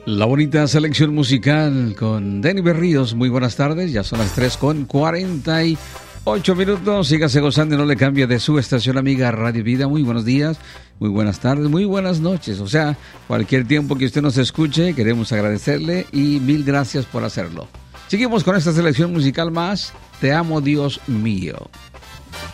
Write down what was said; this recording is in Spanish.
La bonita selección musical con Denny Berríos. Muy buenas tardes, ya son las 3:48. Sígase gozando y no le cambie de su estación amiga Radio Vida. Muy buenos días, muy buenas tardes, muy buenas noches. O sea, cualquier tiempo que usted nos escuche, queremos agradecerle y mil gracias por hacerlo. Seguimos con esta selección musical más. Te amo, Dios mío.